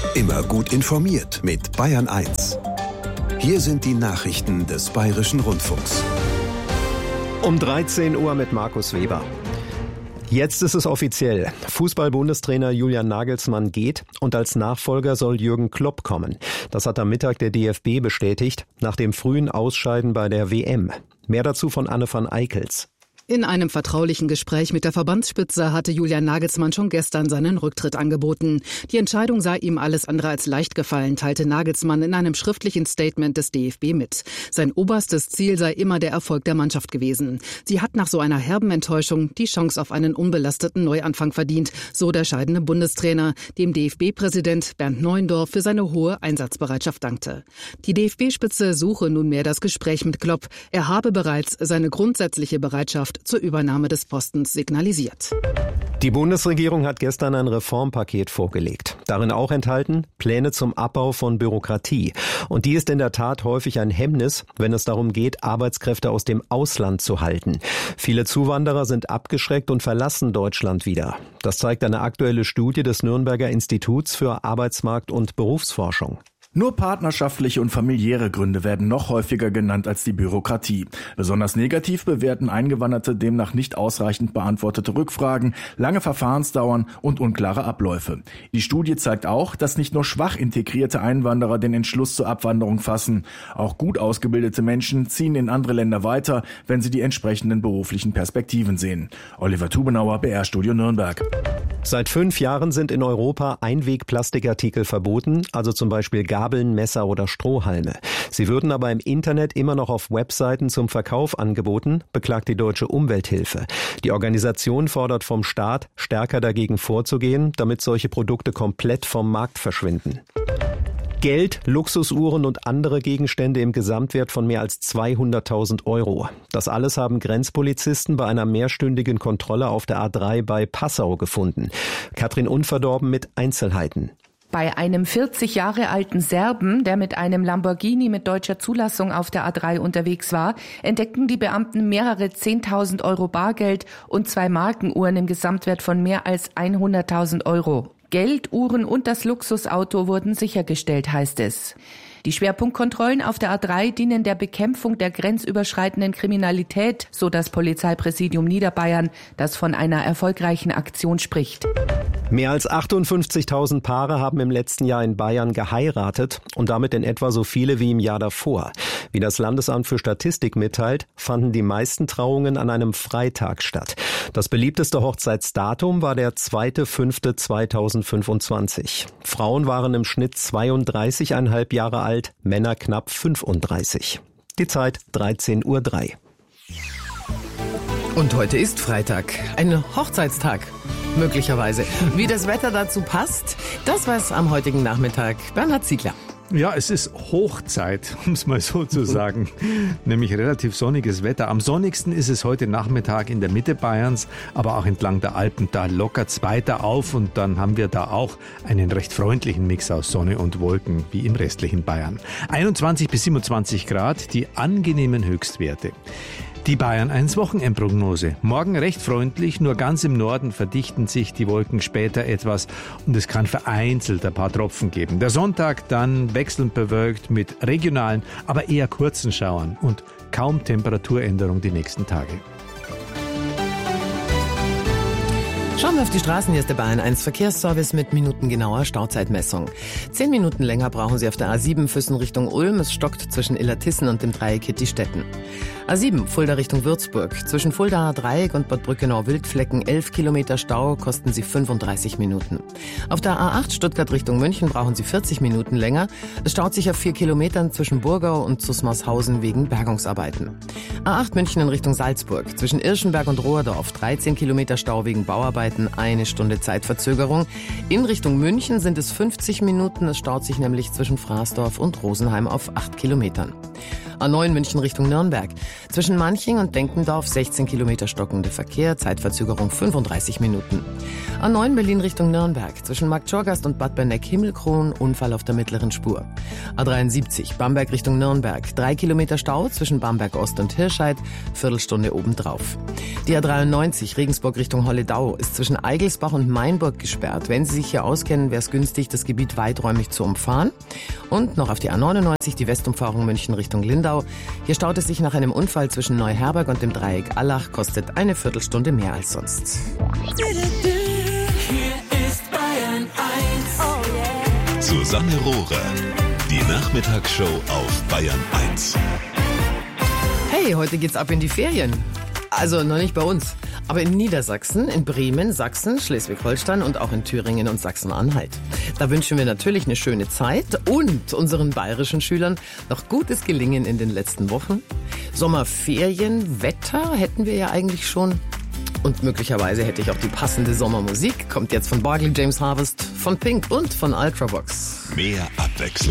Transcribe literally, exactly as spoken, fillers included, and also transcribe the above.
Immer gut informiert mit Bayern eins. Hier sind die Nachrichten des Bayerischen Rundfunks. Um dreizehn Uhr mit Markus Weber. Jetzt ist es offiziell. Fußball-Bundestrainer Julian Nagelsmann geht und als Nachfolger soll Jürgen Klopp kommen. Das hat am Mittag der D F B bestätigt, nach dem frühen Ausscheiden bei der W M. Mehr dazu von Anne van Eickels. In einem vertraulichen Gespräch mit der Verbandsspitze hatte Julian Nagelsmann schon gestern seinen Rücktritt angeboten. Die Entscheidung sei ihm alles andere als leicht gefallen, teilte Nagelsmann in einem schriftlichen Statement des D F B mit. Sein oberstes Ziel sei immer der Erfolg der Mannschaft gewesen. Sie hat nach so einer herben Enttäuschung die Chance auf einen unbelasteten Neuanfang verdient, so der scheidende Bundestrainer, dem D F B-Präsident Bernd Neuendorf für seine hohe Einsatzbereitschaft dankte. Die D F B-Spitze suche nunmehr das Gespräch mit Klopp. Er habe bereits seine grundsätzliche Bereitschaft zur Übernahme des Postens signalisiert. Die Bundesregierung hat gestern ein Reformpaket vorgelegt. Darin auch enthalten Pläne zum Abbau von Bürokratie. Und die ist in der Tat häufig ein Hemmnis, wenn es darum geht, Arbeitskräfte aus dem Ausland zu halten. Viele Zuwanderer sind abgeschreckt und verlassen Deutschland wieder. Das zeigt eine aktuelle Studie des Nürnberger Instituts für Arbeitsmarkt- und Berufsforschung. Nur partnerschaftliche und familiäre Gründe werden noch häufiger genannt als die Bürokratie. Besonders negativ bewerten Eingewanderte demnach nicht ausreichend beantwortete Rückfragen, lange Verfahrensdauern und unklare Abläufe. Die Studie zeigt auch, dass nicht nur schwach integrierte Einwanderer den Entschluss zur Abwanderung fassen. Auch gut ausgebildete Menschen ziehen in andere Länder weiter, wenn sie die entsprechenden beruflichen Perspektiven sehen. Oliver Tubenauer, B R-Studio Nürnberg. Seit fünf Jahren sind in Europa Einweg-Plastikartikel verboten, also zum Beispiel Gabeln, Messer oder Strohhalme. Sie würden aber im Internet immer noch auf Webseiten zum Verkauf angeboten, beklagt die Deutsche Umwelthilfe. Die Organisation fordert vom Staat, stärker dagegen vorzugehen, damit solche Produkte komplett vom Markt verschwinden. Geld, Luxusuhren und andere Gegenstände im Gesamtwert von mehr als zweihunderttausend Euro. Das alles haben Grenzpolizisten bei einer mehrstündigen Kontrolle auf der A drei bei Passau gefunden. Katrin Unverdorben mit Einzelheiten. Bei einem vierzig Jahre alten Serben, der mit einem Lamborghini mit deutscher Zulassung auf der A drei unterwegs war, entdeckten die Beamten mehrere zehntausend Euro Bargeld und zwei Markenuhren im Gesamtwert von mehr als hunderttausend Euro. Geld, Uhren und das Luxusauto wurden sichergestellt, heißt es. Die Schwerpunktkontrollen auf der A drei dienen der Bekämpfung der grenzüberschreitenden Kriminalität, so das Polizeipräsidium Niederbayern, das von einer erfolgreichen Aktion spricht. Mehr als achtundfünfzigtausend Paare haben im letzten Jahr in Bayern geheiratet und damit in etwa so viele wie im Jahr davor. Wie das Landesamt für Statistik mitteilt, fanden die meisten Trauungen an einem Freitag statt. Das beliebteste Hochzeitsdatum war der zweiter fünfter zweitausendfünfundzwanzig. Frauen waren im Schnitt zweiunddreißig Komma fünf Jahre alt, Männer knapp fünfunddreißig. Die Zeit dreizehn Uhr drei. Und heute ist Freitag, ein Hochzeitstag. Möglicherweise. Wie das Wetter dazu passt, das weiß am heutigen Nachmittag Bernhard Ziegler. Ja, es ist Hochzeit, um es mal so zu sagen, nämlich relativ sonniges Wetter. Am sonnigsten ist es heute Nachmittag in der Mitte Bayerns, aber auch entlang der Alpen. Da lockert es weiter auf und dann haben wir da auch einen recht freundlichen Mix aus Sonne und Wolken, wie im restlichen Bayern. einundzwanzig bis siebenundzwanzig Grad, die angenehmen Höchstwerte. Die Bayern eins Wochenendprognose. Morgen recht freundlich, nur ganz im Norden verdichten sich die Wolken später etwas und es kann vereinzelt ein paar Tropfen geben. Der Sonntag dann wechselnd bewölkt mit regionalen, aber eher kurzen Schauern und kaum Temperaturänderung die nächsten Tage. Schauen wir auf die Straßen. Hier ist der Bayern eins Verkehrsservice mit minutengenauer Stauzeitmessung. Zehn Minuten länger brauchen Sie auf der A sieben Füssen Richtung Ulm. Es stockt zwischen Illertissen und dem Dreieck Hitti-Stetten. A sieben Fulda Richtung Würzburg. Zwischen Fuldaer Dreieck und Bad Brückenau-Wildflecken elf Kilometer Stau, kosten Sie fünfunddreißig Minuten. Auf der A acht Stuttgart Richtung München brauchen Sie vierzig Minuten länger. Es staut sich auf vier Kilometern zwischen Burgau und Zusmarshausen wegen Bergungsarbeiten. A acht München in Richtung Salzburg. Zwischen Irschenberg und Rohrdorf dreizehn Kilometer Stau wegen Bauarbeiten, eine Stunde Zeitverzögerung. In Richtung München sind es fünfzig Minuten. Es staut sich nämlich zwischen Fraßdorf und Rosenheim auf acht Kilometern. A neun München Richtung Nürnberg. Zwischen Manching und Denkendorf sechzehn Kilometer stockende Verkehr, Zeitverzögerung fünfunddreißig Minuten. A neun Berlin Richtung Nürnberg. Zwischen Marktschorgast und Bad Berneck-Himmelkron Unfall auf der mittleren Spur. A dreiundsiebzig Bamberg Richtung Nürnberg. Drei Kilometer Stau zwischen Bamberg Ost und Hirscheid, Viertelstunde obendrauf. Die A dreiundneunzig Regensburg Richtung Holledau ist zwischen Eigelsbach und Mainburg gesperrt. Wenn Sie sich hier auskennen, wäre es günstig, das Gebiet weiträumig zu umfahren. Und noch auf die A neunundneunzig, die Westumfahrung München Richtung Lindau. Hier staut es sich nach einem Unfall zwischen Neuherberg und dem Dreieck Allach, kostet eine Viertelstunde mehr als sonst. Hier ist Bayern eins. Oh yeah. Susanne Rohrer, die Nachmittagsshow auf Bayern eins. Hey, heute geht's ab in die Ferien. Also noch nicht bei uns, aber in Niedersachsen, in Bremen, Sachsen, Schleswig-Holstein und auch in Thüringen und Sachsen-Anhalt. Da wünschen wir natürlich eine schöne Zeit und unseren bayerischen Schülern noch gutes Gelingen in den letzten Wochen. Sommerferien, Wetter hätten wir ja eigentlich schon. Und möglicherweise hätte ich auch die passende Sommermusik. Kommt jetzt von Barclay James Harvest, von Pink und von Ultravox. Mehr Abwechslung.